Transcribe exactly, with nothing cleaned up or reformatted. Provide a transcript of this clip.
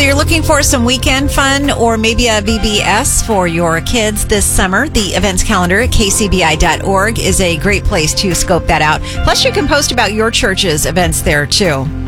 you're looking for some weekend fun or maybe a V B S for your kids this summer, the events calendar at k c b i dot org is a great place to scope that out. Plus, you can post about your church's events there, too.